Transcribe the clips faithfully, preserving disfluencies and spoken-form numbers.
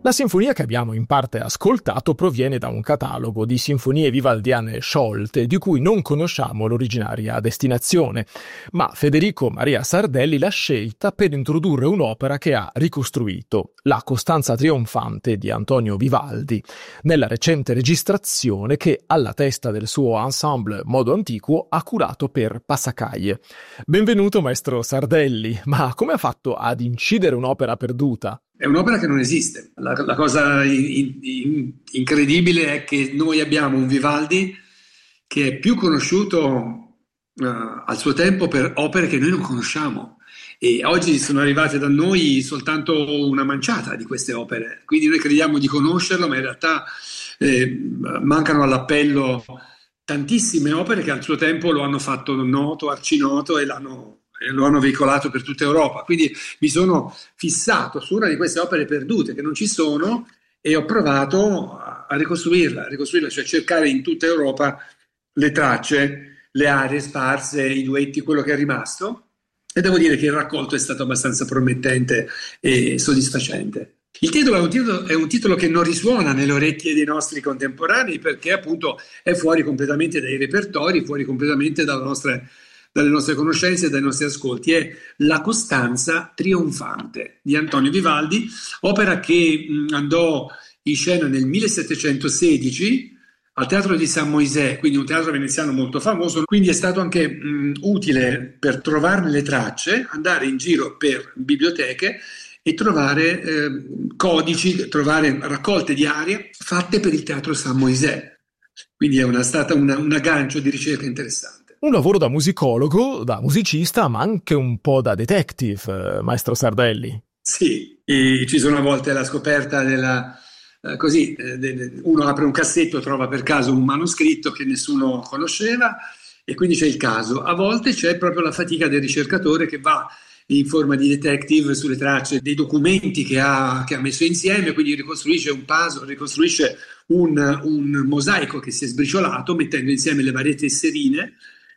La sinfonia che abbiamo in parte ascoltato proviene da un catalogo di sinfonie vivaldiane sciolte di cui non conosciamo l'originaria destinazione, ma Federico Maria Sardelli l'ha scelta per introdurre un'opera che ha ricostruito, La Costanza trionfante di Antonio Vivaldi, nella recente registrazione che alla testa del suo ensemble Modo Antiquo ha curato per Passacaglie. Benvenuto maestro Sardelli, ma come ha fatto ad incidere un'opera perduta? È un'opera che non esiste. La, la cosa in, in, incredibile è che noi abbiamo un Vivaldi che è più conosciuto uh, al suo tempo per opere che noi non conosciamo, e oggi sono arrivate da noi soltanto una manciata di queste opere, quindi noi crediamo di conoscerlo, ma in realtà eh, mancano all'appello tantissime opere che al suo tempo lo hanno fatto noto, arcinoto, e l'hanno e lo hanno veicolato per tutta Europa. Quindi mi sono fissato su una di queste opere perdute che non ci sono e ho provato a, a ricostruirla, a ricostruirla, cioè cercare in tutta Europa le tracce, le aree sparse, i duetti, quello che è rimasto, e devo dire che il raccolto è stato abbastanza promettente e soddisfacente. Il titolo è un titolo, è un titolo che non risuona nelle orecchie dei nostri contemporanei, perché appunto è fuori completamente dai repertori, fuori completamente dalla nostra dalle nostre conoscenze e dai nostri ascolti. È La Costanza trionfante di Antonio Vivaldi, opera che mh, andò in scena nel millesettecentosedici al Teatro di San Moisè, quindi un teatro veneziano molto famoso, quindi è stato anche mh, utile per trovarne le tracce, andare in giro per biblioteche e trovare eh, codici, trovare raccolte di arie fatte per il Teatro San Moisè. Quindi è una, stata una, un aggancio di ricerca interessante. Un lavoro da musicologo, da musicista, ma anche un po' da detective, eh, maestro Sardelli. Sì, e ci sono a volte la scoperta della... Eh, così, eh, de, uno apre un cassetto, trova per caso un manoscritto che nessuno conosceva e quindi c'è il caso. A volte c'è proprio la fatica del ricercatore che va in forma di detective sulle tracce dei documenti che ha, che ha messo insieme, quindi ricostruisce un puzzle, ricostruisce un, un mosaico che si è sbriciolato mettendo insieme le varie tesserine.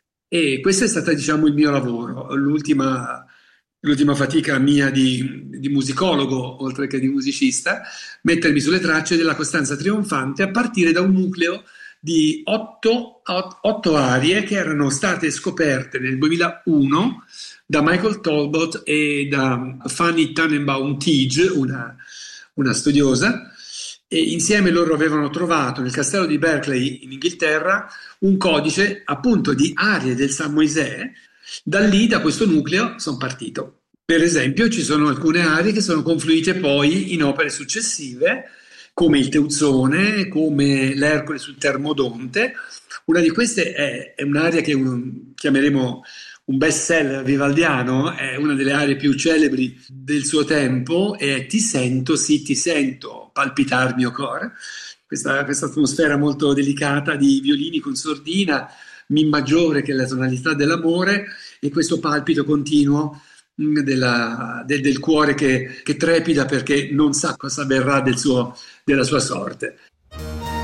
E questo è stato, diciamo, il mio lavoro, l'ultima, l'ultima fatica mia di, di musicologo, oltre che di musicista, mettermi sulle tracce della Costanza trionfante a partire da un nucleo di otto, otto arie che erano state scoperte nel duemilauno da Michael Talbot e da Fanny Tannenbaum-Tige, una, una studiosa, e insieme loro avevano trovato nel castello di Berkeley in Inghilterra un codice appunto di arie del San Moisè. Da lì, da questo nucleo, sono partito. Per esempio ci sono alcune arie che sono confluite poi in opere successive, come il Teuzzone, come l'Ercole sul Termodonte. Una di queste è, è un'aria che un, chiameremo un best seller vivaldiano, è una delle arie più celebri del suo tempo, e Ti sento, sì ti sento, palpitar mio cor. Questa, questa atmosfera molto delicata di violini con sordina, mi maggiore che è la tonalità dell'amore, e questo palpito continuo della, del, del cuore che, che trepida perché non sa cosa avverrà del suo, della sua sorte.